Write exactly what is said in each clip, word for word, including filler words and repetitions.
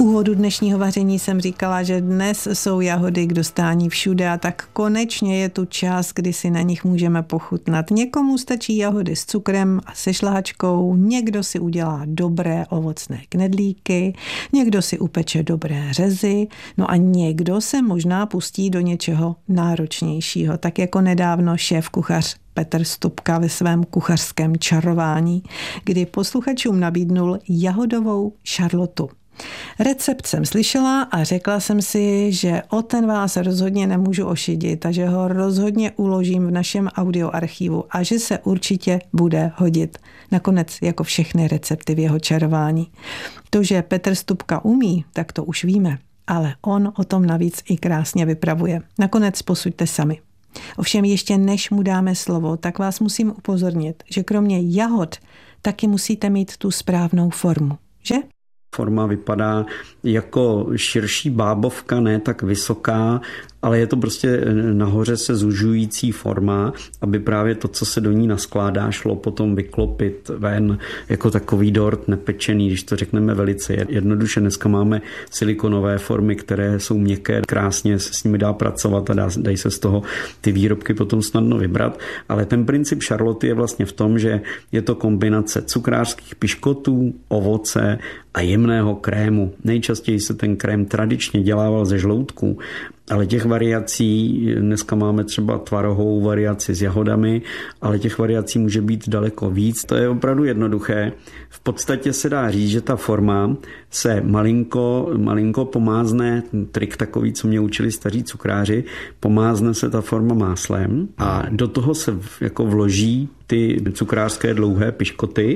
úvodu dnešního vaření jsem říkala, že dnes jsou jahody k dostání všude a tak konečně je tu čas, kdy si na nich můžeme pochutnat. Někomu stačí jahody s cukrem a se šlehačkou, někdo si udělá dobré ovocné knedlíky, někdo si upeče dobré řezy, no a někdo se možná pustí do něčeho náročnějšího, tak jako nedávno šéf kuchař Petr Stupka ve svém kuchařském čarování, kdy posluchačům nabídnul jahodovou šarlotu. Recept jsem slyšela a řekla jsem si, že o ten vás rozhodně nemůžu ošidit a že ho rozhodně uložím v našem audioarchivu a že se určitě bude hodit. Nakonec jako všechny recepty v jeho čarování. To, že Petr Stupka umí, tak to už víme, ale on o tom navíc i krásně vypravuje. Nakonec posuďte sami. Ovšem ještě než mu dáme slovo, tak vás musím upozornit, že kromě jahod taky musíte mít tu správnou formu, že? Forma vypadá jako širší bábovka, ne tak vysoká, ale je to prostě nahoře se zužující forma, aby právě to, co se do ní naskládá, šlo potom vyklopit ven jako takový dort nepečený, když to řekneme velice jednoduše. Dneska máme silikonové formy, které jsou měkké, krásně se s nimi dá pracovat a dá, dají se z toho ty výrobky potom snadno vybrat, ale ten princip šarloty je vlastně v tom, že je to kombinace cukrářských piškotů, ovoce a jemného krému. Nejčastěji se ten krém tradičně dělával ze žloutku, ale těch variací, dneska máme třeba tvarohovou variaci s jahodami, ale těch variací může být daleko víc. To je opravdu jednoduché. V podstatě se dá říct, že ta forma se malinko, malinko pomázne, trik takový, co mě učili staří cukráři, pomázne se ta forma máslem a do toho se jako vloží ty cukrářské dlouhé piškoty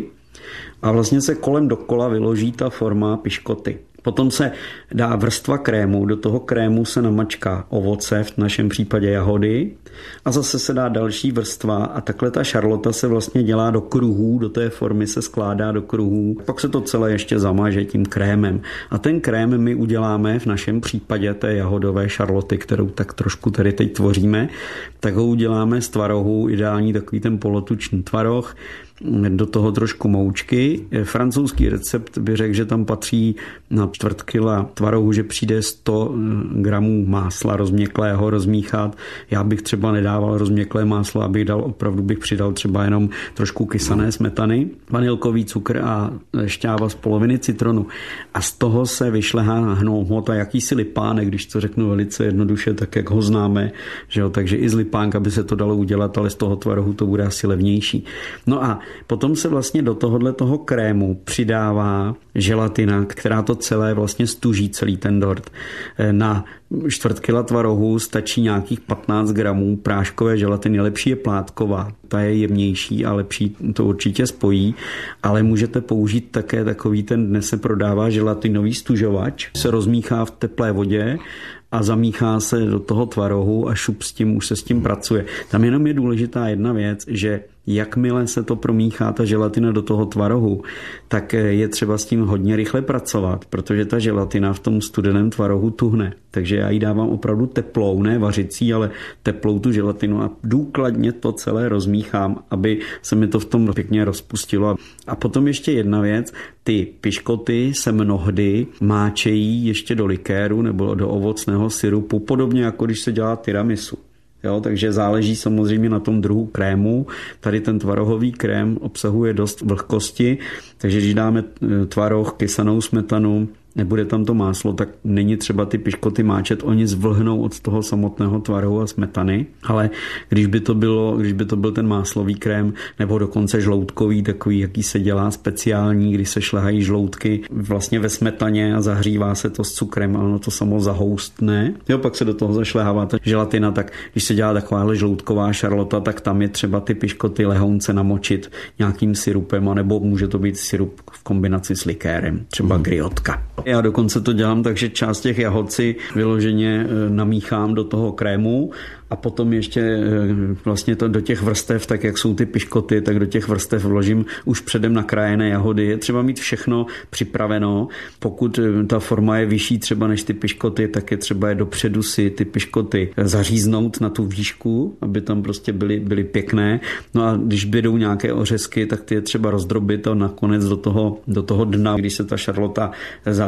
a vlastně se kolem dokola vyloží ta forma piškoty. Potom se dá vrstva krému, do toho krému se namačká ovoce, v našem případě jahody, a zase se dá další vrstva a takhle ta šarlota se vlastně dělá do kruhů, do té formy se skládá do kruhů, pak se to celé ještě zamaže tím krémem. A ten krém my uděláme v našem případě té jahodové šarloty, kterou tak trošku tady teď tvoříme, tak ho uděláme z tvarohu, ideální takový ten polotučný tvaroh, do toho trošku moučky. Francouzský recept by řekl, že tam patří na čtvrt kila tvarohu, že přijde sto gramů másla rozměklého rozmíchat. Já bych třeba nedával rozměklé máslo, abych dal, opravdu bych přidal třeba jenom trošku kysané smetany, vanilkový cukr a šťáva z poloviny citronu. A z toho se vyšlehá hmota, jakýsi lipánek, když to řeknu velice jednoduše, tak jak ho známe. Že jo? Takže i z lipánka by se to dalo udělat, ale z toho tvarohu to bude asi levnější. No a potom se vlastně do tohohle toho krému přidává želatina, která to celé vlastně stuží, celý ten dort. Na čtvrt kila tvarohu stačí nějakých patnáct gramů práškové želatiny. Lepší je plátková, ta je jemnější a lepší to určitě spojí, ale můžete použít také takový, ten dnes se prodává želatinový stužovač, se rozmíchá v teplé vodě a zamíchá se do toho tvarohu a šup s tím, už se s tím pracuje. Tam jenom je důležitá jedna věc, že jakmile se to promíchá ta želatina do toho tvarohu, tak je třeba s tím hodně rychle pracovat, protože ta želatina v tom studeném tvarohu tuhne. Takže já ji dávám opravdu teplou, ne vařicí, ale teplou tu želatinu a důkladně to celé rozmíchám, aby se mi to v tom pěkně rozpustilo. A potom ještě jedna věc, ty piškoty se mnohdy máčejí ještě do likéru nebo do ovocného syrupu, podobně jako když se dělá tiramisu. Jo, takže záleží samozřejmě na tom druhu krému. Tady ten tvarohový krém obsahuje dost vlhkosti, takže když dáme tvaroh, kysanou smetanu, nebude tam to máslo, tak není třeba ty piškoty máčet, oni zvlhnou od toho samotného tvarohu a smetany, ale když by to bylo, když by to byl ten máslový krém, nebo dokonce žloutkový, takový, jaký se dělá speciální, kdy se šlehají žloutky vlastně ve smetaně a zahřívá se to s cukrem a ono to samo zahoustne. Jo, pak se do toho zašlehává ta želatina, tak když se dělá takováhle žloutková šarlota, tak tam je třeba ty piškoty lehounce namočit nějakým syrupem, anebo může to být syrup v kombinaci s likérem, třeba griotka. Já dokonce to dělám tak, že část těch jahod si vyloženě namíchám do toho krému a potom ještě vlastně to do těch vrstev, tak jak jsou ty piškoty, tak do těch vrstev vložím už předem nakrájené jahody. Je třeba mít všechno připraveno. Pokud ta forma je vyšší třeba než ty piškoty, tak je třeba je dopředu si ty piškoty zaříznout na tu výšku, aby tam prostě byly, byly pěkné. No a když bydou nějaké ořezky, tak ty je třeba rozdrobit a nakonec do toho, do toho dna, když se ta šarlota zaví,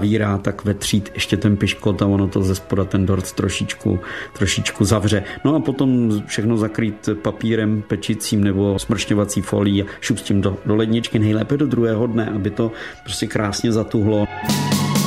zavírá, tak vetřít ještě ten piškot a ono to ze spoda ten dort trošičku, trošičku zavře. No a potom všechno zakrýt papírem pečicím nebo smršťovací folií a šup s tím do, do ledničky, nejlépe do druhého dne, aby to prostě krásně zatuhlo.